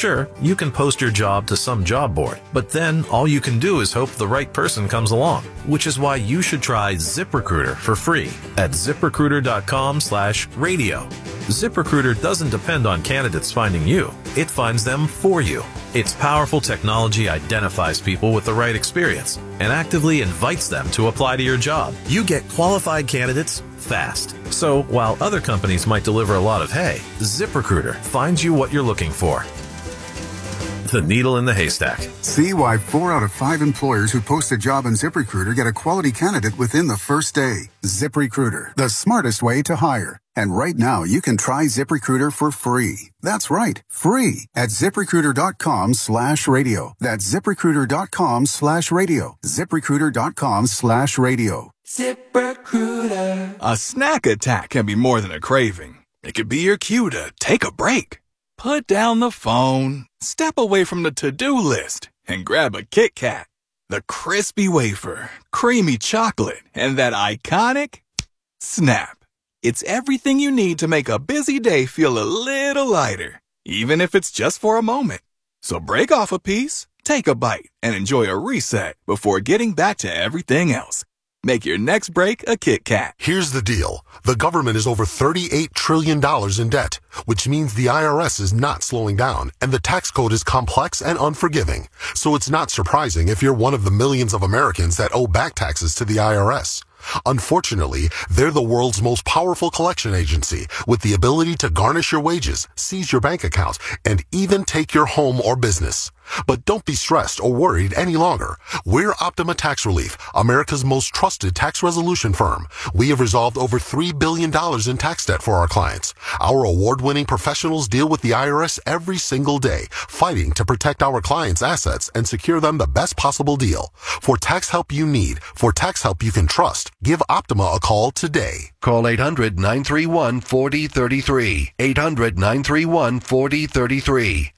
Sure, you can post your job to some job board, but then all you can do is hope the right person comes along, which is why you should try ZipRecruiter for free at ZipRecruiter.com/radio. ZipRecruiter doesn't depend on candidates finding you. It finds them for you. Its powerful technology identifies people with the right experience and actively invites them to apply to your job. You get qualified candidates fast. So while other companies might deliver a lot of hay, ZipRecruiter finds you what you're looking for. The needle in the haystack. See why 4 out of 5 employers who post a job on ZipRecruiter get a quality candidate within the first day. ZipRecruiter, the smartest way to hire. And right now, you can try ZipRecruiter for free. That's right, free at ZipRecruiter.com/radio. That's ZipRecruiter.com/radio. ZipRecruiter.com/radio. ZipRecruiter. A snack attack can be more than a craving. It could be your cue to take a break. Put down the phone, step away from the to-do list, and grab a Kit Kat. The crispy wafer, creamy chocolate, and that iconic snap. It's everything you need to make a busy day feel a little lighter, even if it's just for a moment. So break off a piece, take a bite, and enjoy a reset before getting back to everything else. Make your next break a Kit Kat. Here's the deal. The government is over $38 trillion in debt, which means the IRS is not slowing down, and the tax code is complex and unforgiving. So it's not surprising if you're one of the millions of Americans that owe back taxes to the IRS. Unfortunately, they're the world's most powerful collection agency with the ability to garnish your wages, seize your bank account, and even take your home or business. But don't be stressed or worried any longer. We're Optima Tax Relief, America's most trusted tax resolution firm. We have resolved over $3 billion in tax debt for our clients. Our award-winning professionals deal with the IRS every single day, fighting to protect our clients' assets and secure them the best possible deal. For tax help you need, for tax help you can trust, give Optima a call today. Call 800-931-4033. 800-931-4033.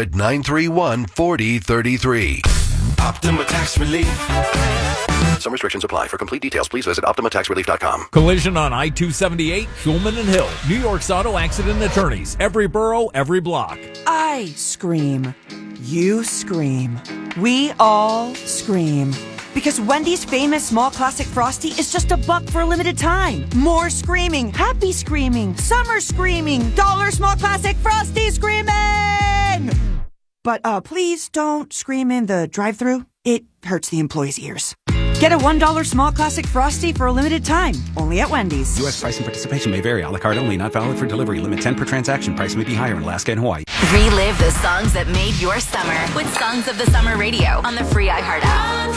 800-931-4033. Optima Tax Relief. Some restrictions apply. For complete details, please visit OptimaTaxRelief.com. Collision on I-278, Schulman and Hill. New York's auto accident attorneys. Every borough, every block. I scream. You scream. We all scream. Because Wendy's famous small classic Frosty is just $1 for a limited time. More screaming, happy screaming, summer screaming, dollar small classic Frosty screaming! But please don't scream in the drive-thru. It hurts the employees' ears. Get a $1 small classic Frosty for a limited time, only at Wendy's. U.S. price and participation may vary. A la carte only, not valid for delivery. Limit 10 per transaction. Price may be higher in Alaska and Hawaii. Relive the songs that made your summer with Songs of the Summer Radio on the free iHeart app.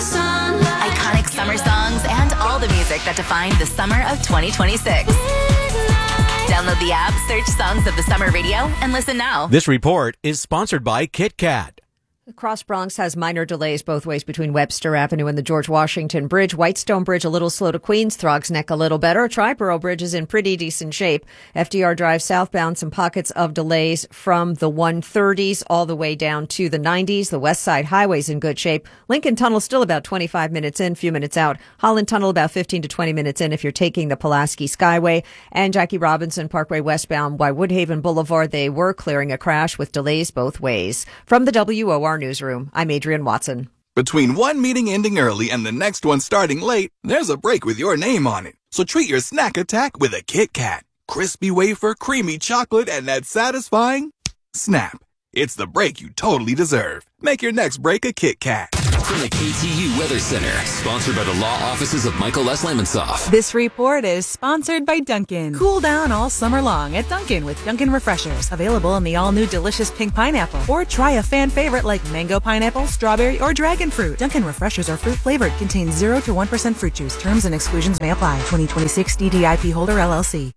Iconic summer songs and all the music that defined the summer of 2026. Download the app, search Songs of the Summer Radio, and listen now. This report is sponsored by Kit Kat. Cross Bronx has minor delays both ways between Webster Avenue and the George Washington Bridge. Whitestone Bridge a little slow to Queens. Throgs Neck a little better. Triborough Bridge is in pretty decent shape. FDR Drive southbound, some pockets of delays from the 130s all the way down to the 90s. The West Side Highway's in good shape. Lincoln Tunnel still about 25 minutes in, few minutes out. Holland Tunnel about 15 to 20 minutes in if you're taking the Pulaski Skyway. And Jackie Robinson Parkway westbound by Woodhaven Boulevard, they were clearing a crash with delays both ways. From the WOR Newsroom, I'm Adrienne Watson. Between one meeting ending early and the next one starting late, there's a break with your name on it. So treat your snack attack with a Kit Kat. Crispy wafer, creamy chocolate, and that satisfying snap. It's the break you totally deserve. Make your next break a Kit Kat. From the KTU Weather Center, sponsored by the law offices of Michael S. Lemonsoff. This report is sponsored by Dunkin'. Cool down all summer long at Dunkin' with Dunkin' Refreshers. Available in the all-new delicious pink pineapple. Or try a fan favorite like mango pineapple, strawberry, or dragon fruit. Dunkin' Refreshers are fruit-flavored, contain 0 to 1% fruit juice. Terms and exclusions may apply. 2026 DDIP holder LLC.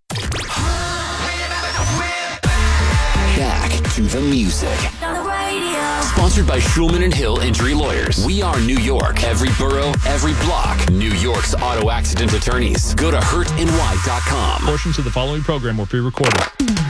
Back to the music. Sponsored by Schulman and Hill Injury Lawyers. We are New York. Every borough, every block. New York's auto accident attorneys. Go to hurtny.com. Portions of the following program were pre-recorded.